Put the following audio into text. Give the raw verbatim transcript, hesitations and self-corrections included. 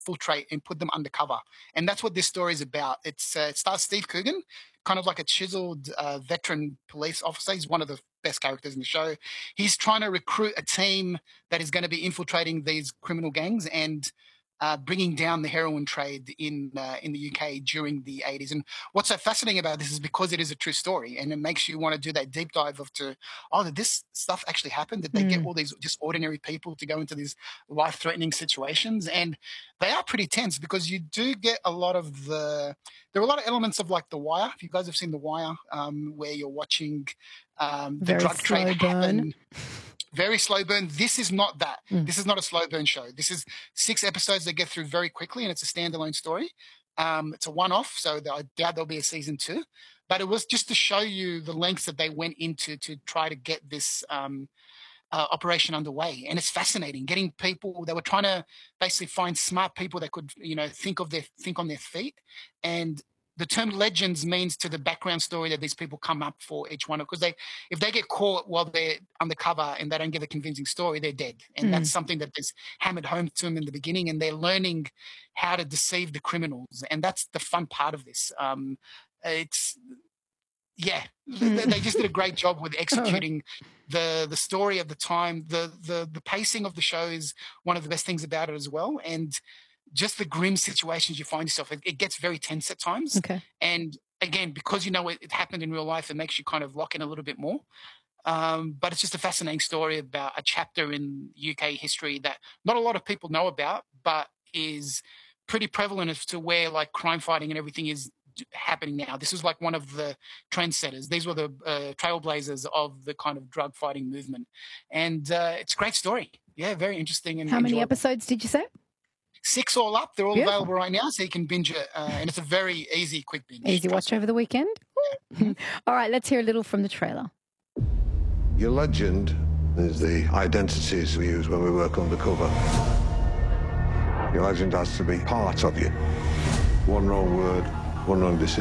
infiltrate and put them undercover. And that's what this story is about. It's uh, it stars Steve Coogan, kind of like a chiseled uh, veteran police officer. He's one of the best characters in the show. He's trying to recruit a team that is going to be infiltrating these criminal gangs and uh, bringing down the heroin trade in uh, in the U K during the eighties. And what's so fascinating about this is because it is a true story, and it makes you want to do that deep dive of to, oh, did this stuff actually happen? Did they mm. get all these just ordinary people to go into these life-threatening situations? And they are pretty tense because you do get a lot of the, there are a lot of elements of like The Wire. If you guys have seen The Wire, um, where you're watching um, the Very drug trade slow burn. happen. Very slow burn. This is not that. Mm. This is not a slow burn show. This is six episodes that get through very quickly, and it's a standalone story. Um, it's a one-off, so I doubt there'll be a season two. But it was just to show you the lengths that they went into to try to get this um, uh, operation underway. And it's fascinating. Getting people, they were trying to basically find smart people that could, you know, think of their think on their feet. And the term legends means to the background story that these people come up for each one, because they, if they get caught while they're undercover and they don't give a convincing story, they're dead. And mm. that's something that is hammered home to them in the beginning, and they're learning how to deceive the criminals. And that's the fun part of this. Um, it's, yeah, mm. they, they just did a great job with executing the the story of the time. The, the, the pacing of the show is one of the best things about it as well. And just the grim situations you find yourself, it, it gets very tense at times. Okay. And again, because you know it, it happened in real life, it makes you kind of lock in a little bit more. Um, but it's just a fascinating story about a chapter in U K history that not a lot of people know about, but is pretty prevalent as to where like crime fighting and everything is happening now. This was like one of the trendsetters. These were the uh, trailblazers of the kind of drug fighting movement. And uh, it's a great story. Yeah, very interesting. And how many enjoyable. episodes did you say? Six all up. They're all Beautiful. available right now, so you can binge it. Uh, and it's a very easy, quick binge. Easy watch over the weekend. Mm-hmm. All right, let's hear a little from the trailer. Your legend is the identities we use when we work undercover. Your legend has to be part of you. One wrong word, one wrong decision.